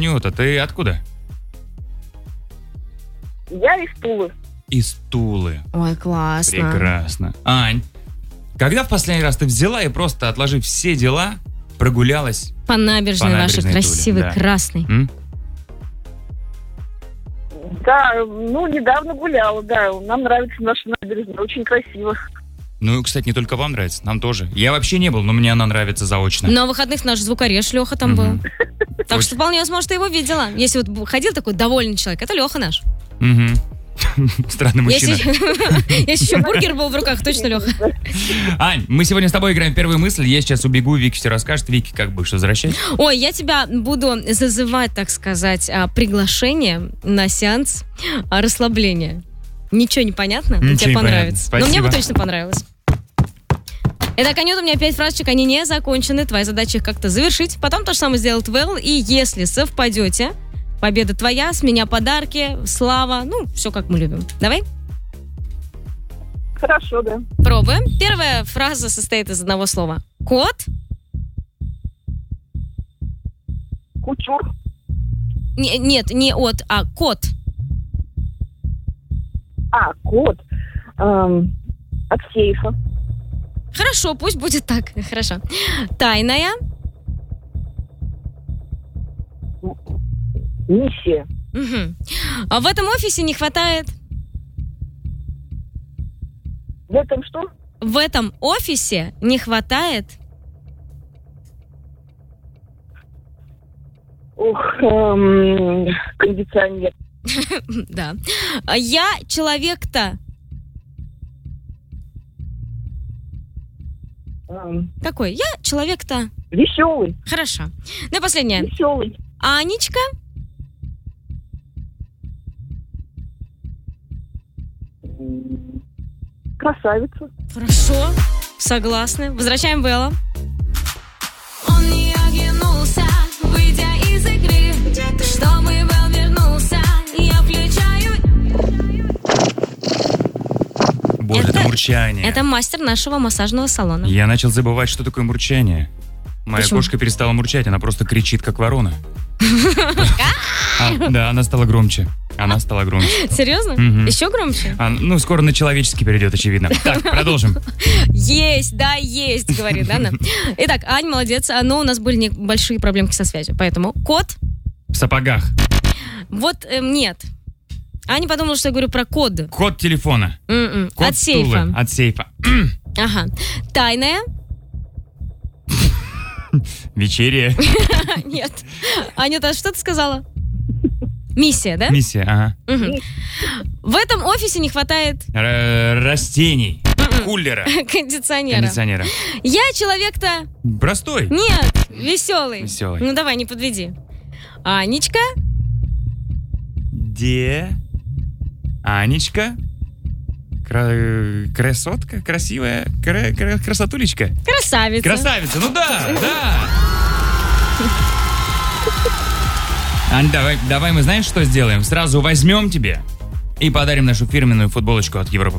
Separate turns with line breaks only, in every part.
Анюта, ты откуда?
Я из Тулы.
Из Тулы.
Ой, классно.
Прекрасно. Ань, когда в последний раз ты взяла и просто, отложив все дела, прогулялась
По набережной вашей
Туле?
красивой,
Да.
красной.
Да, недавно гуляла, да. Нам нравится наша набережная, очень красиво.
Ну, кстати, не только вам нравится, нам тоже. Я вообще не был, но мне она нравится заочно.
На выходных наш звукореж Леха там был. Так что вполне возможно, ты его видела. Если вот ходил такой довольный человек, это Леха наш.
Странный мужчина.
Если еще бургер был в руках, точно Леха.
Ань, мы сегодня с тобой играем в первую мысль. Я сейчас убегу, Вики все расскажет. Вики, как будешь возвращать?
Ой, я тебя буду зазывать, так сказать, приглашение на сеанс расслабления. Ничего не понятно, но
Ничего
тебе
не
понравится.
понятно.
Но мне бы
Спасибо.
точно понравилось. Итак, Анюта, у меня 5 фразочек, они не закончены. Твоя задача их как-то завершить. Потом то же самое сделает Вэл. И если совпадете, победа твоя, с меня подарки, слава. Все как мы любим. Давай?
Хорошо, да.
Пробуем. Первая фраза состоит из одного слова. Кот.
Кутюр.
Нет, не от, а кот.
Кот. От сейфа.
Хорошо, пусть будет так. Хорошо. Тайная.
Миссия.
Угу. А в этом офисе не хватает...
В этом что?
В этом офисе не хватает...
Кондиционер.
Да. Я человек-то... Какой? Я человек-то...
Веселый.
Хорошо. Ну и последнее.
Веселый.
Анечка.
Красавица.
Хорошо. Согласны. Возвращаем Белла.
Он не оглянулся, выйдя из игры. Чтобы Вэл вернулся, я включаю.
Боже, это мурчание.
Это мастер нашего массажного салона.
Я начал забывать, что такое мурчание. Моя
Почему?
кошка перестала мурчать, она просто кричит, как ворона. Да, она стала громче.
Серьезно?
Мгм.
Еще громче?
Скоро на человеческий перейдет, очевидно. Так, продолжим.
Есть, говорит она. Итак, Ань, молодец. Но у нас были небольшие проблемки со связью. Поэтому кот.
В сапогах.
Вот нет. Аня подумала, что я говорю про код.
Код телефона. Код
От сейфа.
стула. От сейфа.
Ага. Тайная.
Вечерия.
Нет. Анюта, что ты сказала? Миссия, да?
Миссия, ага.
Мгм. В этом офисе не хватает
Растений. Кулера.
кондиционера. Я человек-то...
Простой.
Нет, веселый.
Веселый.
Ну давай, не подведи. Анечка.
Анечка. Красотка, красивая, красотулечка.
Красавица.
Красавица, ну да. Ань, давай мы знаешь, что сделаем? Сразу возьмем тебе и подарим нашу фирменную футболочку от Европа+.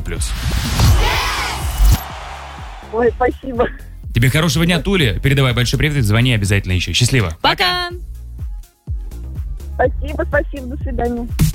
Ой, спасибо.
Тебе хорошего дня, Туля. Передавай большой привет, звони обязательно еще. Счастливо.
Пока.
Спасибо, до свидания.